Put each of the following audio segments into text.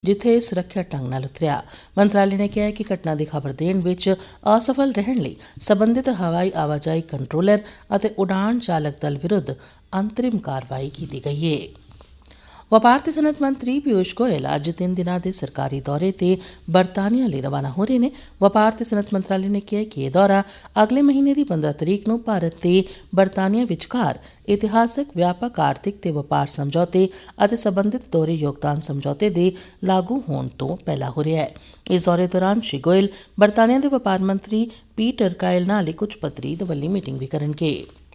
जिथे सुरੱਖਿਅਤ ढंग नाल उतरिया। मंत्रालय ने कहा कि घटना की खबर देण विच असफल रहण लई संबंधित हवाई आवाजाई कंट्रोलर अते उड़ान चालक दल विरुद्ध अंतरिम कार्रवाई की गई है। वपार ते सनअत मंत्री पीयूष गोयल अज्ज 3 दिनां दे सरकारी दौरे ते बरतानिया लई रवाना हो रहे ने। वपार ते सनअत मंत्रालय ने कहा कि यह दौरा अगले महीने की 15 तरीक नूं भारत ते बरतानिया विचकार इतिहासक व्यापक आर्थिक ते वपार समझौते अते संबंधित दोहरे योगदान समझौते दे लागू होण तों पहला हो रहा है। इस दौरे दौरान श्री गोयल बरतानिया दे वपार मंत्री पीटर कायल नाल इक उच्च पद्धरी दवल्ली मीटिंग भी करनगे।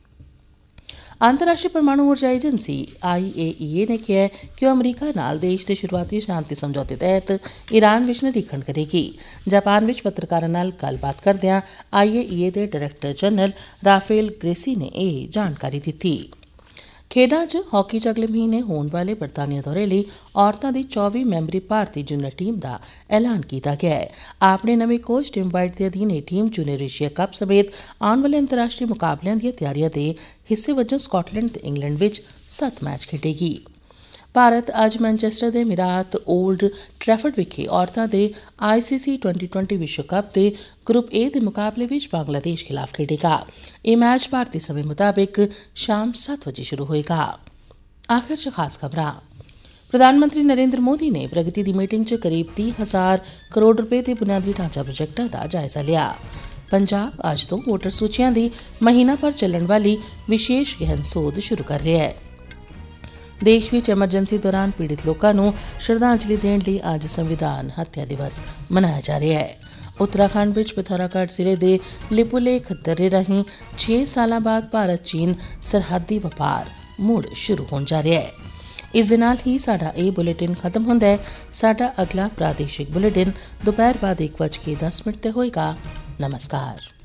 अंतर्राष्ट्रीय परमाणु ऊर्जा एजेंसी IAEA ने कहा है कि वह अमरीका नाल देश के शुरुआती शांति समझौते तहत ईरान विच निरीखण करेगी। जापान विच पत्रकारां नाल गलबात करदिआं IAEA दे डायरैक्टर जनरल राफेल ग्रेसी ने यह जानकारी दी। खेडां च हॉकी च अगले महीने होने वाले बरतानिया दौरे लई औरतां दी 24 मैंबरी भारती जूनियर टीम दा ऐलान किया गया है। अपने नमें कोच टिम वाइट दे अधीन एह् टीम जूनियर एशिया कप समेत आने वाले अंतर्राष्ट्रीय मुकाबलिਆਂ दी तैयारियां दे हिस्से वजों स्कॉटलैंड ते इंग्लैंड विच 7 मैच खेडेगी। भारत अज्ज मैनचेस्टर दे मिरात ओल्ड ट्रैफर्ड विखे औरतां दे ICC T20 विश्व कप दे ग्रुप A दे मुकाबले विच बांग्लादेश खिलाफ खेडेगा। यह मैच भारतीय समय मुताबिक शाम 7 बजे शुरू होएगा। आखिर च खास खबरां। प्रधानमंत्री नरेंद्र मोदी ने प्रगति दी मीटिंग च करीब 30,000 करोड़ रुपए दे बुनियादी ढांचा प्रोजेक्टां दा जायजा लिया। पंजाब अज्ज तो वोटर सूचियां दी महीना भर चलण वाली विशेष गहन सोध शुरू कर रहा है। देश विच एमरजेंसी दौरान पीड़ित लोकां नूं श्रद्धांजलि देण लई अज्ज संविधान हत्या दिवस मनाया जा रहा है। उत्तराखंड विच पिथौरागढ़ जिले दे लिपुलेख दर्रे राहीं 6 सालां बाद भारत चीन सरहदी वपार मुड़ शुरू होण जा रहा है। इस दे नाल ही साडा एह बुलेटिन खत्म हुंदा है। साडा अगला प्रादेशिक बुलेटिन दोपहर बाद 1:10 ते होएगा। नमस्कार।